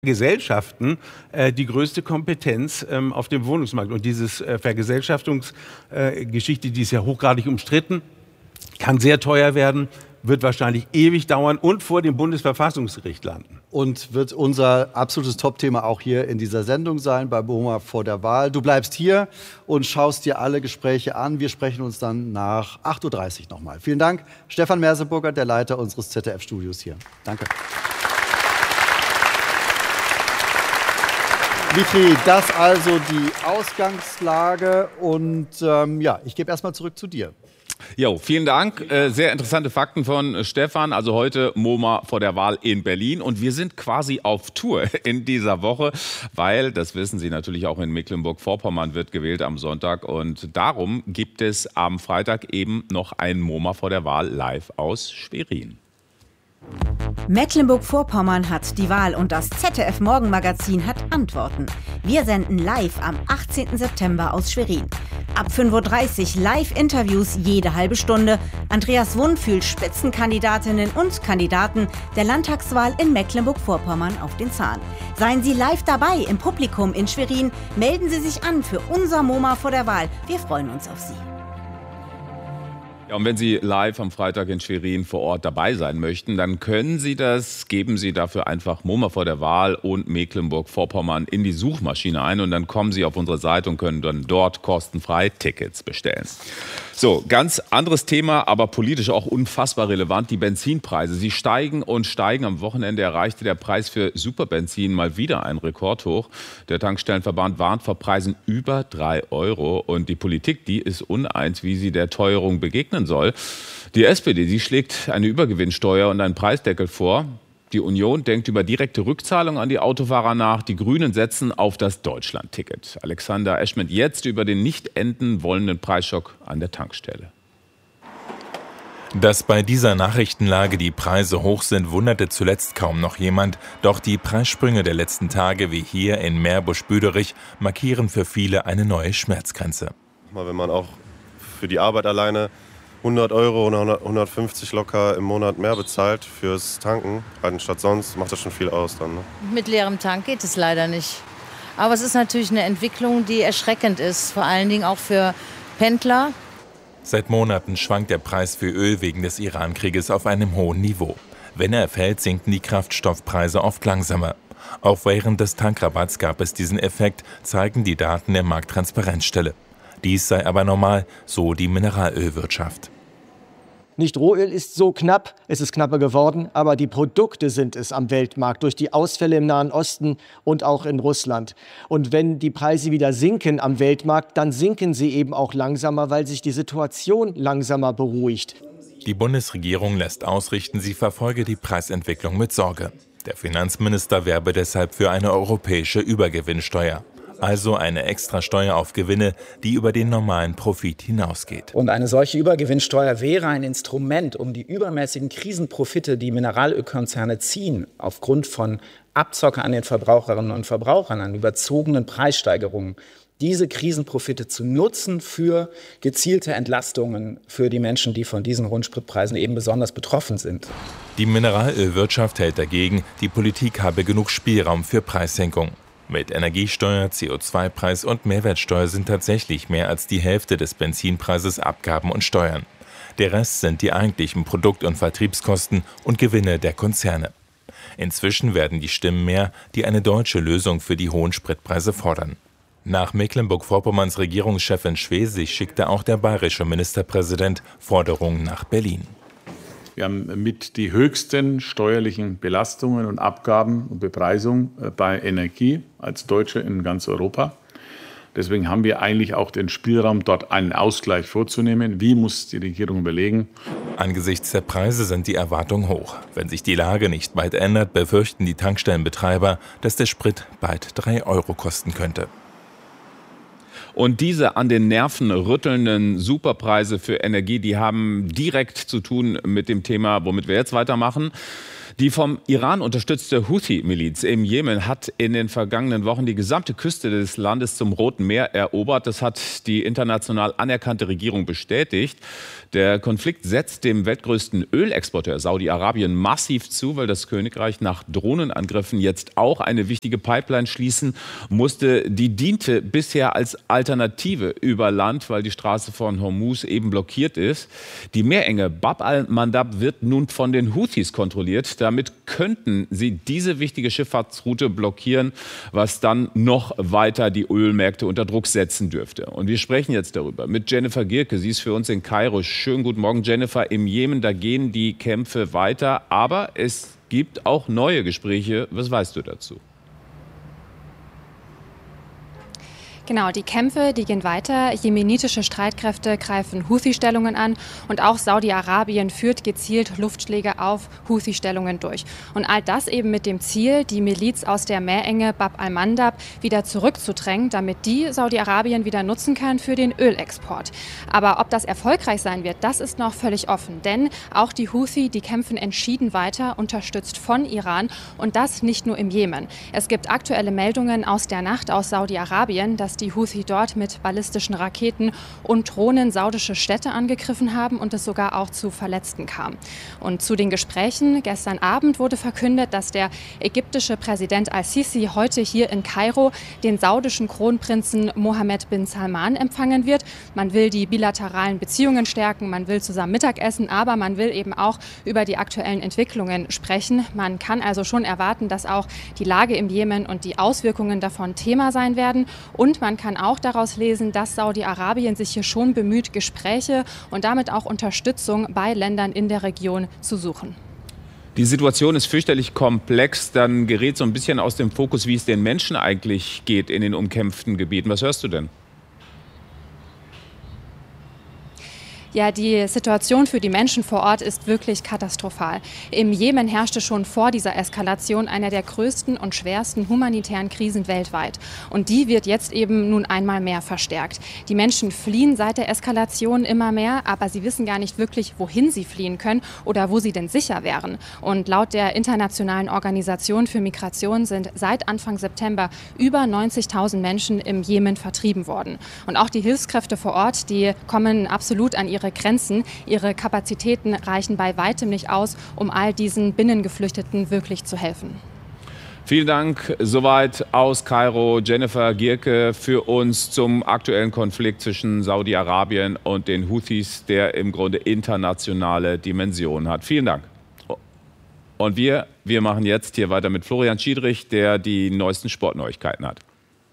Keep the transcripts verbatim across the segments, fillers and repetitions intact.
Gesellschaften äh, die größte Kompetenz ähm, auf dem Wohnungsmarkt. Und diese äh, Vergesellschaftungsgeschichte, äh, die ist ja hochgradig umstritten, kann sehr teuer werden, wird wahrscheinlich ewig dauern und vor dem Bundesverfassungsgericht landen. Und wird unser absolutes Top-Thema auch hier in dieser Sendung sein, bei MoMA vor der Wahl. Du bleibst hier und schaust dir alle Gespräche an. Wir sprechen uns dann nach acht Uhr dreißig nochmal. Vielen Dank, Stefan Merseburger, der Leiter unseres Z D F-Studios hier. Danke. Vitri, das also die Ausgangslage. Und ähm, ja, ich gebe erstmal zurück zu dir. Jo, vielen Dank. Äh, sehr interessante Fakten von Stefan. Also heute MoMA vor der Wahl in Berlin. Und wir sind quasi auf Tour in dieser Woche, weil, das wissen Sie natürlich auch, in Mecklenburg-Vorpommern wird gewählt am Sonntag. Und darum gibt es am Freitag eben noch ein MoMA vor der Wahl live aus Schwerin. Mecklenburg-Vorpommern hat die Wahl und das Z D F-Morgenmagazin hat Antworten. Wir senden live am achtzehnten September aus Schwerin. Ab fünf Uhr dreißig Live-Interviews jede halbe Stunde. Andreas Wund fühlt Spitzenkandidatinnen und Kandidaten der Landtagswahl in Mecklenburg-Vorpommern auf den Zahn. Seien Sie live dabei im Publikum in Schwerin. Melden Sie sich an für unser MoMA vor der Wahl. Wir freuen uns auf Sie. Ja, und wenn Sie live am Freitag in Schwerin vor Ort dabei sein möchten, dann können Sie das, geben Sie dafür einfach MoMA vor der Wahl und Mecklenburg-Vorpommern in die Suchmaschine ein und dann kommen Sie auf unsere Seite und können dann dort kostenfrei Tickets bestellen. So, ganz anderes Thema, aber politisch auch unfassbar relevant, die Benzinpreise. Sie steigen und steigen. Am Wochenende erreichte der Preis für Superbenzin mal wieder einen Rekordhoch. Der Tankstellenverband warnt vor Preisen über drei Euro. Und die Politik, die ist uneins, wie sie der Teuerung begegnen soll. Die S P D, die schlägt eine Übergewinnsteuer und einen Preisdeckel vor. Die Union denkt über direkte Rückzahlung an die Autofahrer nach. Die Grünen setzen auf das Deutschland-Ticket. Alexander Eschmet jetzt über den nicht enden wollenden Preisschock an der Tankstelle. Dass bei dieser Nachrichtenlage die Preise hoch sind, wunderte zuletzt kaum noch jemand. Doch die Preissprünge der letzten Tage, wie hier in Meerbusch-Büderich, markieren für viele eine neue Schmerzgrenze. Wenn man auch für die Arbeit alleine hundert Euro oder hundertfünfzig locker im Monat mehr bezahlt fürs Tanken, anstatt sonst, macht das schon viel aus dann. Ne? Mit leerem Tank geht es leider nicht. Aber es ist natürlich eine Entwicklung, die erschreckend ist, vor allen Dingen auch für Pendler. Seit Monaten schwankt der Preis für Öl wegen des Iran-Krieges auf einem hohen Niveau. Wenn er fällt, sinken die Kraftstoffpreise oft langsamer. Auch während des Tankrabatts gab es diesen Effekt, zeigen die Daten der Markttransparenzstelle. Dies sei aber normal, so die Mineralölwirtschaft. Nicht Rohöl ist so knapp, es ist knapper geworden, aber die Produkte sind es am Weltmarkt durch die Ausfälle im Nahen Osten und auch in Russland. Und wenn die Preise wieder sinken am Weltmarkt, dann sinken sie eben auch langsamer, weil sich die Situation langsamer beruhigt. Die Bundesregierung lässt ausrichten, sie verfolge die Preisentwicklung mit Sorge. Der Finanzminister werbe deshalb für eine europäische Übergewinnsteuer. Also eine Extrasteuer auf Gewinne, die über den normalen Profit hinausgeht. Und eine solche Übergewinnsteuer wäre ein Instrument, um die übermäßigen Krisenprofite, die Mineralölkonzerne ziehen, aufgrund von Abzocke an den Verbraucherinnen und Verbrauchern, an überzogenen Preissteigerungen, diese Krisenprofite zu nutzen für gezielte Entlastungen für die Menschen, die von diesen Rundspritpreisen eben besonders betroffen sind. Die Mineralölwirtschaft hält dagegen, die Politik habe genug Spielraum für Preissenkung. Mit Energiesteuer, C O zwei Preis und Mehrwertsteuer sind tatsächlich mehr als die Hälfte des Benzinpreises Abgaben und Steuern. Der Rest sind die eigentlichen Produkt- und Vertriebskosten und Gewinne der Konzerne. Inzwischen werden die Stimmen mehr, die eine deutsche Lösung für die hohen Spritpreise fordern. Nach Mecklenburg-Vorpommerns Regierungschefin Schwesig schickte auch der bayerische Ministerpräsident Forderungen nach Berlin. Wir haben mit die höchsten steuerlichen Belastungen und Abgaben und Bepreisung bei Energie als Deutsche in ganz Europa. Deswegen haben wir eigentlich auch den Spielraum, dort einen Ausgleich vorzunehmen. Wie muss die Regierung überlegen? Angesichts der Preise sind die Erwartungen hoch. Wenn sich die Lage nicht bald ändert, befürchten die Tankstellenbetreiber, dass der Sprit bald drei Euro kosten könnte. Und diese an den Nerven rüttelnden Superpreise für Energie, die haben direkt zu tun mit dem Thema, womit wir jetzt weitermachen. Die vom Iran unterstützte Houthi-Miliz im Jemen hat in den vergangenen Wochen die gesamte Küste des Landes zum Roten Meer erobert. Das hat die international anerkannte Regierung bestätigt. Der Konflikt setzt dem weltgrößten Ölexporteur Saudi-Arabien massiv zu, weil das Königreich nach Drohnenangriffen jetzt auch eine wichtige Pipeline schließen musste. Die diente bisher als Alternative über Land, weil die Straße von Hormuz eben blockiert ist. Die Meerenge Bab al-Mandab wird nun von den Houthis kontrolliert. Damit könnten sie diese wichtige Schifffahrtsroute blockieren, was dann noch weiter die Ölmärkte unter Druck setzen dürfte. Und wir sprechen jetzt darüber mit Jennifer Gierke. Sie ist für uns in Kairo. Schönen guten Morgen, Jennifer. Im Jemen, da gehen die Kämpfe weiter, aber es gibt auch neue Gespräche. Was weißt du dazu? Genau, die Kämpfe, die gehen weiter. Jemenitische Streitkräfte greifen Houthi-Stellungen an und auch Saudi-Arabien führt gezielt Luftschläge auf Houthi-Stellungen durch. Und all das eben mit dem Ziel, die Miliz aus der Meerenge Bab al-Mandab wieder zurückzudrängen, damit die Saudi-Arabien wieder nutzen kann für den Ölexport. Aber ob das erfolgreich sein wird, das ist noch völlig offen. Denn auch die Houthi, die kämpfen entschieden weiter, unterstützt von Iran und das nicht nur im Jemen. Es gibt aktuelle Meldungen aus der Nacht aus Saudi-Arabien, dass die Houthi dort mit ballistischen Raketen und Drohnen saudische Städte angegriffen haben und es sogar auch zu Verletzten kam. Und zu den Gesprächen gestern Abend wurde verkündet, dass der ägyptische Präsident al-Sisi heute hier in Kairo den saudischen Kronprinzen Mohammed bin Salman empfangen wird. Man will die bilateralen Beziehungen stärken, man will zusammen Mittagessen, aber man will eben auch über die aktuellen Entwicklungen sprechen. Man kann also schon erwarten, dass auch die Lage im Jemen und die Auswirkungen davon Thema sein werden. Und man kann auch daraus lesen, dass Saudi-Arabien sich hier schon bemüht, Gespräche und damit auch Unterstützung bei Ländern in der Region zu suchen. Die Situation ist fürchterlich komplex. Dann gerät so ein bisschen aus dem Fokus, wie es den Menschen eigentlich geht in den umkämpften Gebieten. Was hörst du denn? Ja, die Situation für die Menschen vor Ort ist wirklich katastrophal. Im Jemen herrschte schon vor dieser Eskalation einer der größten und schwersten humanitären Krisen weltweit. Und die wird jetzt eben nun einmal mehr verstärkt. Die Menschen fliehen seit der Eskalation immer mehr, aber sie wissen gar nicht wirklich, wohin sie fliehen können oder wo sie denn sicher wären. Und laut der Internationalen Organisation für Migration sind seit Anfang September über neunzigtausend Menschen im Jemen vertrieben worden. Und auch die Hilfskräfte vor Ort, die kommen absolut an ihre Ihre Grenzen, ihre Kapazitäten reichen bei weitem nicht aus, um all diesen Binnengeflüchteten wirklich zu helfen. Vielen Dank. Soweit aus Kairo Jennifer Gierke für uns zum aktuellen Konflikt zwischen Saudi-Arabien und den Houthis, der im Grunde internationale Dimensionen hat. Vielen Dank. Und wir, wir machen jetzt hier weiter mit Florian Schiedrich, der die neuesten Sportneuigkeiten hat.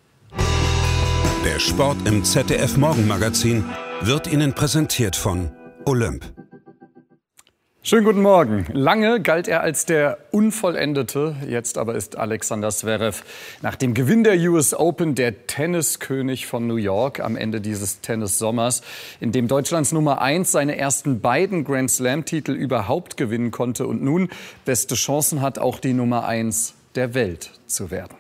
Der Sport im Z D F Morgenmagazin wird Ihnen präsentiert von Olymp. Schönen guten Morgen. Lange galt er als der Unvollendete, jetzt aber ist Alexander Zverev nach dem Gewinn der U S Open der Tenniskönig von New York am Ende dieses Tennissommers, in dem Deutschlands Nummer eins seine ersten beiden Grand Slam-Titel überhaupt gewinnen konnte und nun beste Chancen hat, auch die Nummer eins der Welt zu werden.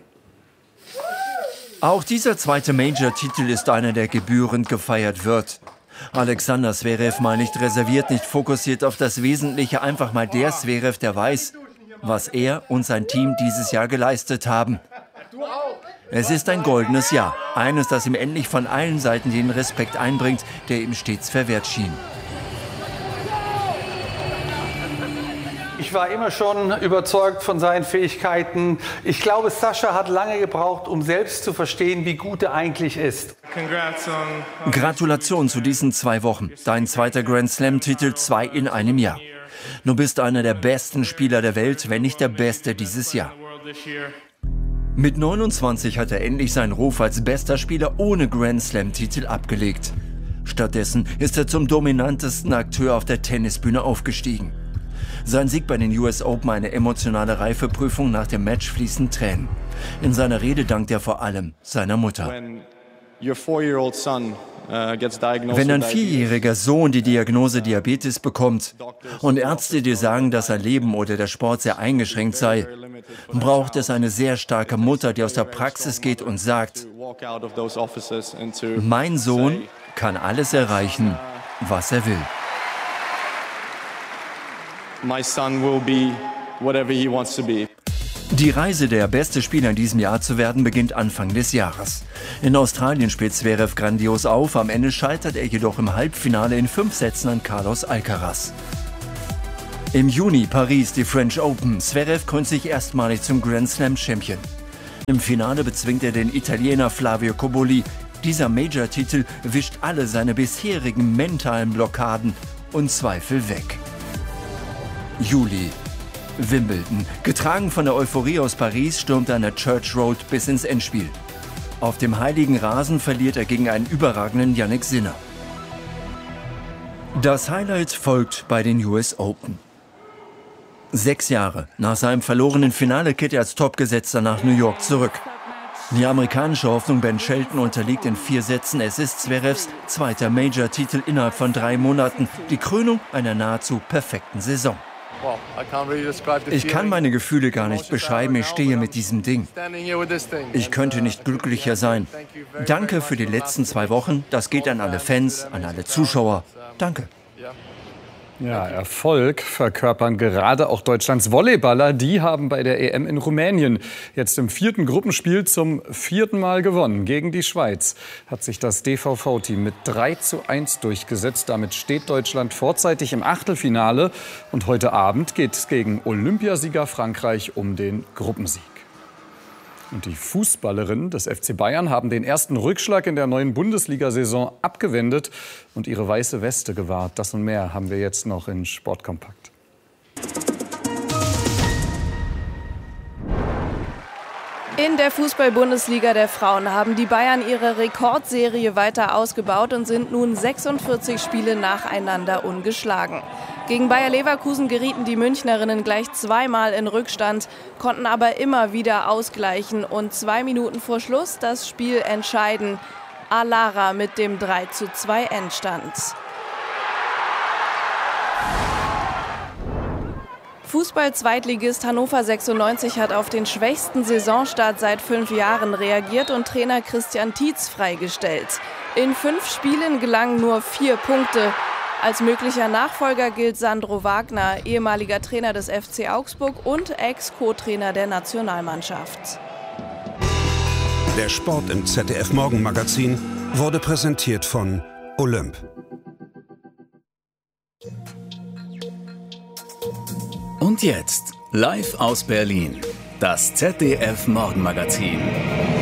Auch dieser zweite Major-Titel ist einer, der gebührend gefeiert wird. Alexander Zverev mal nicht reserviert, nicht fokussiert auf das Wesentliche, einfach mal der Zverev, der weiß, was er und sein Team dieses Jahr geleistet haben. Es ist ein goldenes Jahr, eines, das ihm endlich von allen Seiten den Respekt einbringt, der ihm stets verwehrt schien. Ich war immer schon überzeugt von seinen Fähigkeiten. Ich glaube, Sascha hat lange gebraucht, um selbst zu verstehen, wie gut er eigentlich ist. Gratulation zu diesen zwei Wochen. Dein zweiter Grand Slam-Titel, zwei in einem Jahr. Du bist einer der besten Spieler der Welt, wenn nicht der Beste dieses Jahr. Mit neunundzwanzig hat er endlich seinen Ruf als bester Spieler ohne Grand Slam-Titel abgelegt. Stattdessen ist er zum dominantesten Akteur auf der Tennisbühne aufgestiegen. Sein Sieg bei den U S Open eine emotionale Reifeprüfung, nach dem Match fließen Tränen. In seiner Rede dankt er vor allem seiner Mutter. Wenn ein vierjähriger Sohn die Diagnose Diabetes bekommt und Ärzte dir sagen, dass sein Leben oder der Sport sehr eingeschränkt sei, braucht es eine sehr starke Mutter, die aus der Praxis geht und sagt, mein Sohn kann alles erreichen, was er will. My son will be whatever he wants to be. Die Reise, der beste Spieler in diesem Jahr zu werden, beginnt Anfang des Jahres. In Australien spielt Zverev grandios auf, am Ende scheitert er jedoch im Halbfinale in fünf Sätzen an Carlos Alcaraz. Im Juni Paris, die French Open. Zverev krönt sich erstmalig zum Grand Slam Champion. Im Finale bezwingt er den Italiener Flavio Cobolli. Dieser Major-Titel wischt alle seine bisherigen mentalen Blockaden und Zweifel weg. Juli. Wimbledon. Getragen von der Euphorie aus Paris stürmt er an der Church Road bis ins Endspiel. Auf dem heiligen Rasen verliert er gegen einen überragenden Jannik Sinner. Das Highlight folgt bei den U S Open. Sechs Jahre nach seinem verlorenen Finale kehrt er als Topgesetzter nach New York zurück. Die amerikanische Hoffnung Ben Shelton unterliegt in vier Sätzen. Es ist Zverevs zweiter Major-Titel innerhalb von drei Monaten. Die Krönung einer nahezu perfekten Saison. Ich kann meine Gefühle gar nicht beschreiben. Ich stehe mit diesem Ding. Ich könnte nicht glücklicher sein. Danke für die letzten zwei Wochen. Das geht an alle Fans, an alle Zuschauer. Danke. Ja, Erfolg verkörpern gerade auch Deutschlands Volleyballer. Die haben bei der E M in Rumänien jetzt im vierten Gruppenspiel zum vierten Mal gewonnen. Gegen die Schweiz hat sich das D V V-Team mit drei zu eins durchgesetzt. Damit steht Deutschland vorzeitig im Achtelfinale. Und heute Abend geht es gegen Olympiasieger Frankreich um den Gruppensieg. Und die Fußballerinnen des F C Bayern haben den ersten Rückschlag in der neuen Bundesliga-Saison abgewendet und ihre weiße Weste gewahrt. Das und mehr haben wir jetzt noch in Sportkompakt. In der Fußball-Bundesliga der Frauen haben die Bayern ihre Rekordserie weiter ausgebaut und sind nun sechsundvierzig Spiele nacheinander ungeschlagen. Gegen Bayer Leverkusen gerieten die Münchnerinnen gleich zweimal in Rückstand, konnten aber immer wieder ausgleichen und zwei Minuten vor Schluss das Spiel entscheiden. Alara mit dem drei zu zwei Endstand. Fußball-Zweitligist Hannover sechsundneunzig hat auf den schwächsten Saisonstart seit fünf Jahren reagiert und Trainer Christian Tietz freigestellt. In fünf Spielen gelangen nur vier Punkte. Als möglicher Nachfolger gilt Sandro Wagner, ehemaliger Trainer des F C Augsburg und Ex-Co-Trainer der Nationalmannschaft. Der Sport im Z D F Morgenmagazin wurde präsentiert von Olymp. Und jetzt, live aus Berlin, das Z D F Morgenmagazin.